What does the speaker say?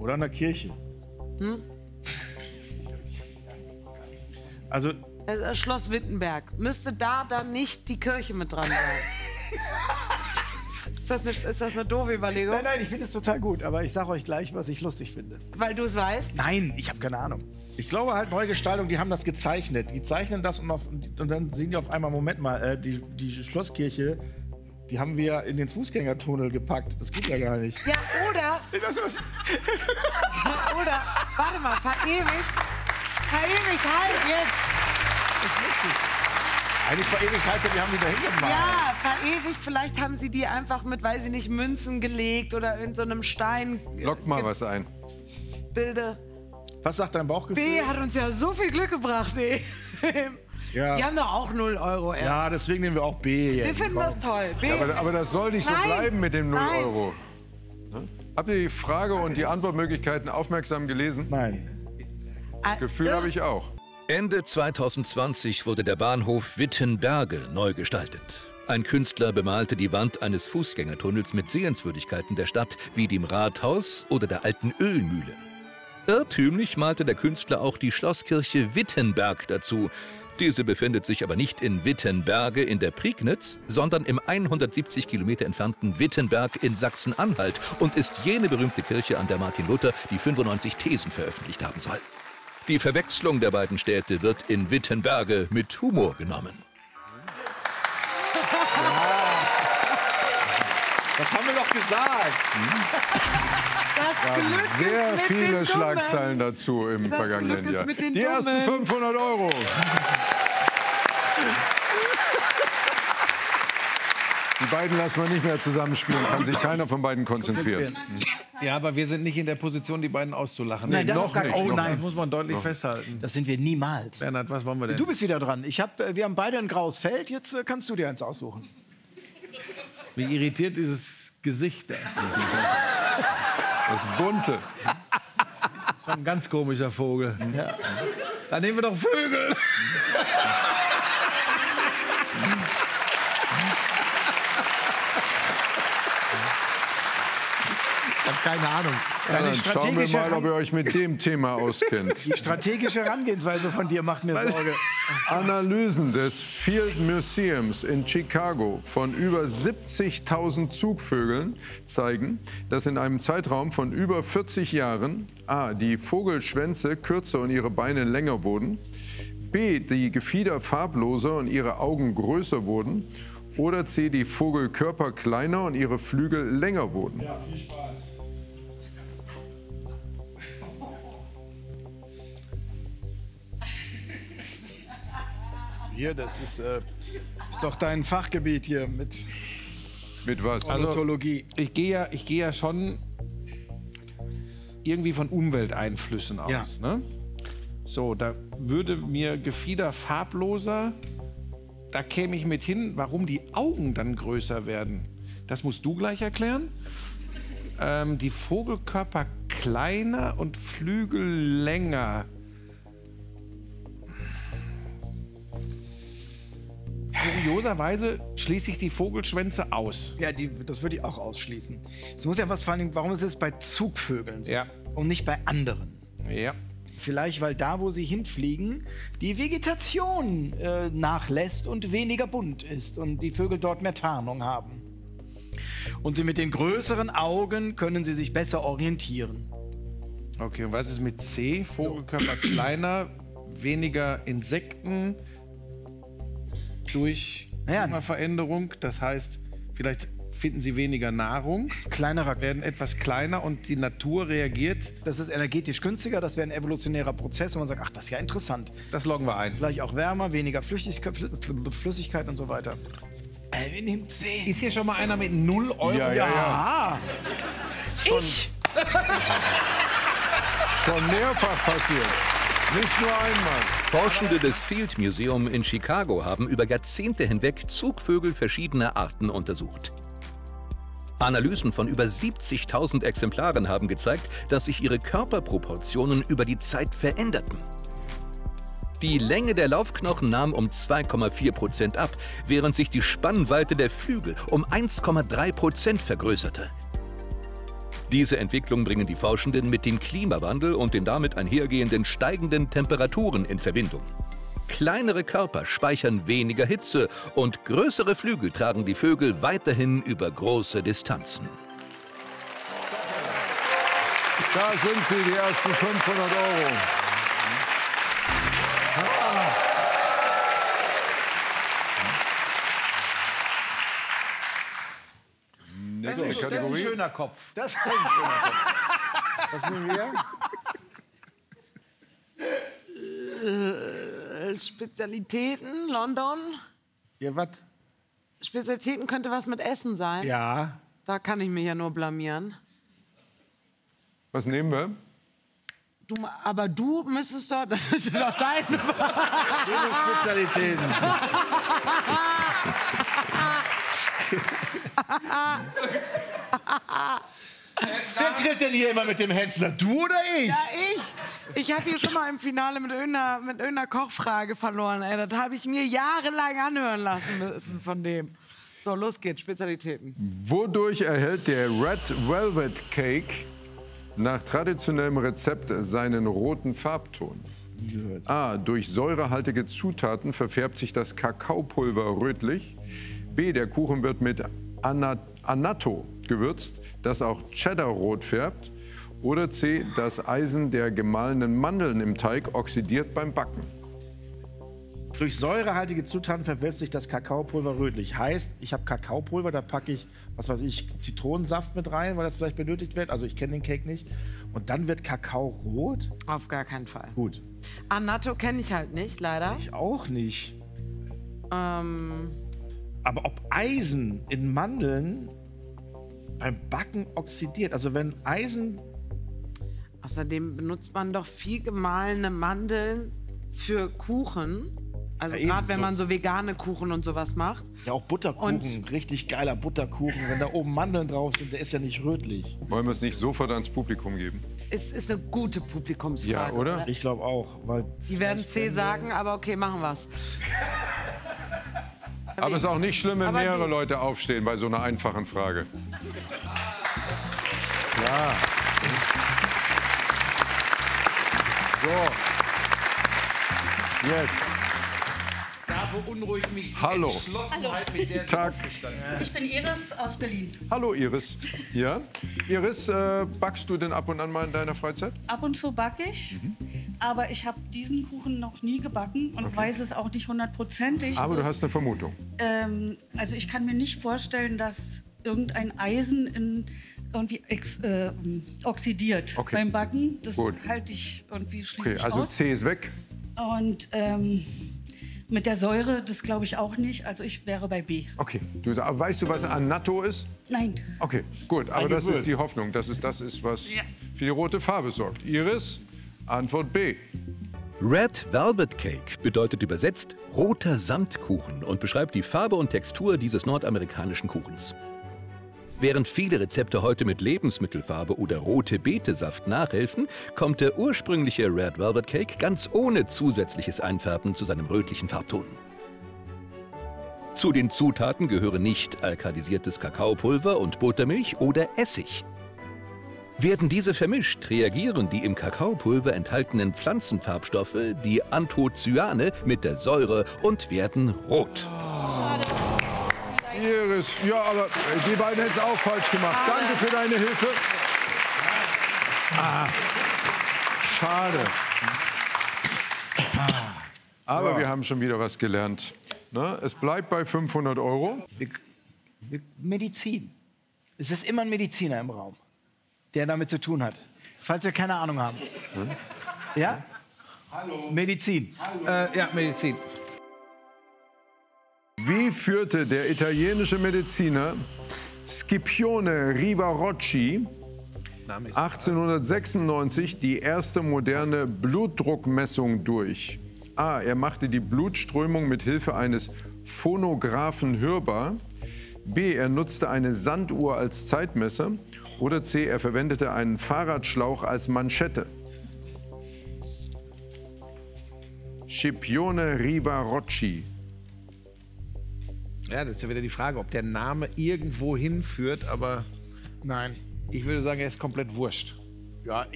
Oder an der Kirche. Also Das Schloss Wittenberg. Müsste da dann nicht die Kirche mit dran sein? Ist das eine doofe Überlegung? Nein, nein, ich finde es total gut, aber ich sage euch gleich, was ich lustig finde. Weil du es weißt? Nein, ich habe keine Ahnung. ich glaube halt, Neugestaltung, die haben das gezeichnet. Die zeichnen das und dann sehen die auf einmal, Moment mal, die Schlosskirche, die haben wir in den Fußgängertunnel gepackt. Das geht ja gar nicht. Ja, oder, warte mal, verewigt halt jetzt. Eigentlich verewigt heißt ja, wir haben die da hingemalt. Ja, verewigt, vielleicht haben sie die einfach mit, weiß ich nicht, Münzen gelegt oder in so einem Stein. Lock mal was ein. Bilde. Was sagt dein Bauchgefühl? B hat uns ja so viel Glück gebracht, ey. Ja. Die haben doch auch 0 Euro erst. Ja, deswegen nehmen wir auch B jetzt. Wir finden das toll. B. Aber das soll nicht so Nein. bleiben mit dem 0 Nein. Euro. Ne? Habt ihr die Frage und die Antwortmöglichkeiten aufmerksam gelesen? Nein. Gefühl habe ich auch. Ende 2020 wurde der Bahnhof Wittenberge neu gestaltet. Ein Künstler bemalte die Wand eines Fußgängertunnels mit Sehenswürdigkeiten der Stadt, wie dem Rathaus oder der alten Ölmühle. Irrtümlich malte der Künstler auch die Schlosskirche Wittenberg dazu. Diese befindet sich aber nicht in Wittenberge in der Prignitz, sondern im 170 Kilometer entfernten Wittenberg in Sachsen-Anhalt und ist jene berühmte Kirche, an der Martin Luther die 95 Thesen veröffentlicht haben soll. Die Verwechslung der beiden Städte wird in Wittenberge mit Humor genommen. Das haben wir doch gesagt. Das Glück Sehr ist mit viele den Dummen. Schlagzeilen dazu im Das vergangenen Glück ist Jahr. mit den Die ersten Dummen. 500 Euro. Die beiden lassen wir nicht mehr zusammenspielen, kann sich keiner von beiden konzentrieren. Ja, aber wir sind nicht in der Position, die beiden auszulachen. Nein, das noch auf gar nicht. keinen- Oh Noch nein, Das muss man deutlich festhalten. das sind wir niemals. Bernhard, was wollen wir denn? Du bist wieder dran. Wir haben beide ein graues Feld, jetzt kannst du dir eins aussuchen. Mich irritiert dieses Gesicht da. Das Bunte. Das ist ein ganz komischer Vogel. Ja. Dann nehmen wir doch Vögel. Ich habe keine Ahnung. Dann schauen wir mal, ob ihr euch mit dem Thema auskennt. Die strategische Herangehensweise von dir macht mir Sorge. Analysen des Field Museums in Chicago von über 70.000 Zugvögeln zeigen, dass in einem Zeitraum von über 40 Jahren a. die Vogelschwänze kürzer und ihre Beine länger wurden, b. die Gefieder farbloser und ihre Augen größer wurden oder c. die Vogelkörper kleiner und ihre Flügel länger wurden. Ja, viel Spaß. Hier, das ist doch dein Fachgebiet hier mit Mit was? Ornithologie. Ich gehe ja schon irgendwie von Umwelteinflüssen aus. Ja. Ne? So, da würde mir Gefieder farbloser, da käme ich mit hin, warum die Augen dann größer werden. Das musst du gleich erklären. Die Vogelkörper kleiner und Flügel länger. Kurioserweise schließe ich die Vogelschwänze aus. Ja, das würde ich auch ausschließen. Es muss ja was vor allem, warum ist es bei Zugvögeln so Ja. und nicht bei anderen? Ja. Vielleicht, weil da, wo sie hinfliegen, die Vegetation nachlässt und weniger bunt ist und die Vögel dort mehr Tarnung haben. Und sie mit den größeren Augen können sie sich besser orientieren. Okay, und was ist mit C? Vogelkörper kleiner, weniger Insekten durch Ja. Klimaveränderung. Das heißt, vielleicht finden sie weniger Nahrung, Kleinerer, werden etwas kleiner und die Natur reagiert. das ist energetisch günstiger, das wäre ein evolutionärer Prozess, wo man sagt, ach, das ist ja interessant. Das loggen wir ein. Vielleicht auch wärmer, weniger Flüssigkeit und so weiter. Wir nehmen C. Ist hier schon mal einer mit 0 Euro? Ah, ich? Schon mehrfach passiert. Nicht nur einmal. Forschende des Field Museum in Chicago haben über Jahrzehnte hinweg Zugvögel verschiedener Arten untersucht. Analysen von über 70.000 Exemplaren haben gezeigt, dass sich ihre Körperproportionen über die Zeit veränderten. Die Länge der Laufknochen nahm um 2,4% ab, während sich die Spannweite der Flügel um 1,3% vergrößerte. Diese Entwicklung bringen die Forschenden mit dem Klimawandel und den damit einhergehenden steigenden Temperaturen in Verbindung. Kleinere Körper speichern weniger Hitze und größere Flügel tragen die Vögel weiterhin über große Distanzen. Da sind sie, die ersten 500 Euro. Das ist ein schöner Kopf. Das ist ein schöner Kopf. Was nehmen wir? Spezialitäten, London. Ja, was? Spezialitäten könnte was mit Essen sein. Ja. Da kann ich mich ja nur blamieren. Was nehmen wir? Aber du müsstest doch, das ist doch deine Spezialitäten. Wer tritt denn hier immer mit dem Hänzler? Du oder ich? Ja, ich. Ich habe hier schon mal im Finale mit irgendeiner Kochfrage verloren. Ey. Das habe ich mir jahrelang anhören lassen müssen von dem. So, los geht's. Spezialitäten. Wodurch erhält der Red Velvet Cake nach traditionellem Rezept seinen roten Farbton? A. Durch säurehaltige Zutaten verfärbt sich das Kakaopulver rötlich. B. Der Kuchen wird mit Annatto gewürzt, das auch Cheddar-rot färbt. Oder C. Das Eisen der gemahlenen Mandeln im Teig oxidiert beim Backen. Durch säurehaltige Zutaten verwirft sich das Kakaopulver rötlich. Heißt, ich habe Kakaopulver, da packe ich, was weiß ich, Zitronensaft mit rein, weil das vielleicht benötigt wird. Also ich kenne den Cake nicht. Und dann wird Kakao rot? Auf gar keinen Fall. Gut. Annatto kenne ich halt nicht, leider. Ich auch nicht. Ähm, Aber ob Eisen in Mandeln beim Backen oxidiert, also wenn Eisen... außerdem benutzt man doch viel gemahlene Mandeln für Kuchen. Also Ja, eben, gerade wenn so. man so vegane Kuchen und sowas macht. Ja, auch Butterkuchen, richtig geiler Butterkuchen. Wenn da oben Mandeln drauf sind, der ist ja nicht rötlich. Wollen wir es nicht sofort ans Publikum geben? Es ist eine gute Publikumsfrage. Ja, oder? Ich glaube auch, weil... Die werden C sagen, aber okay, machen wir's. Aber es ist auch nicht schlimm, wenn Aber mehrere die- Leute aufstehen bei so einer einfachen Frage. Ja. So. Jetzt. Da beunruhigt mich die Hallo. Entschlossenheit, mit der Sie Tag. aufgestanden Ich bin Iris aus Berlin. Hallo Iris. Ja? Iris, backst du denn ab und an mal in deiner Freizeit? Ab und zu backe ich, aber ich habe diesen Kuchen noch nie gebacken und weiß es auch nicht hundertprozentig. Aber du hast eine Vermutung. Also ich kann mir nicht vorstellen, dass irgendein Eisen irgendwie oxidiert Okay. beim Backen. Das Gut. halte ich irgendwie Okay, schließlich also aus. C ist weg. Und mit der Säure, das glaube ich auch nicht. Also ich wäre bei B. Okay. Aber weißt du, was Annatto ist? Nein. Okay, gut. Aber das Gewürz. ist die Hoffnung. Das ist, was Ja. für die rote Farbe sorgt. Iris, Antwort B. Red Velvet Cake bedeutet übersetzt roter Samtkuchen und beschreibt die Farbe und Textur dieses nordamerikanischen Kuchens. Während viele Rezepte heute mit Lebensmittelfarbe oder rote Betesaft nachhelfen, kommt der ursprüngliche Red Velvet Cake ganz ohne zusätzliches Einfärben zu seinem rötlichen Farbton. Zu den Zutaten gehören nicht alkalisiertes Kakaopulver und Buttermilch oder Essig. Werden diese vermischt, reagieren die im Kakaopulver enthaltenen Pflanzenfarbstoffe, die Anthocyane, mit der Säure und werden rot. Iris, ja, aber die beiden hätten es auch falsch gemacht. Danke für deine Hilfe. Schade. Aber wir haben schon wieder was gelernt. Ne? Es bleibt bei 500 Euro. Medizin. Es ist immer ein Mediziner im Raum, der damit zu tun hat. Falls wir keine Ahnung haben. Ja? Hallo. Medizin. Ja, Medizin. Wie führte der italienische Mediziner Scipione Rivarocci 1896 die erste moderne Blutdruckmessung durch? A. Er machte die Blutströmung mit Hilfe eines Phonographen hörbar. B. Er nutzte eine Sanduhr als Zeitmesser. Oder C. Er verwendete einen Fahrradschlauch als Manschette. Scipione Rivarocci. Ja, das ist ja wieder die Frage, ob der Name irgendwo hinführt, aber Nein. Ich würde sagen, er ist komplett wurscht. Ja,